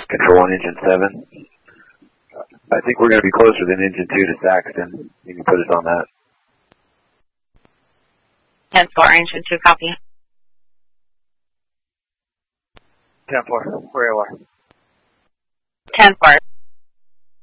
Control on engine 7. I think we're going to be closer than engine 2 to Saxton. You can put us on that. 10-4, engine 2, copy. 10-4, where you are. 10-4.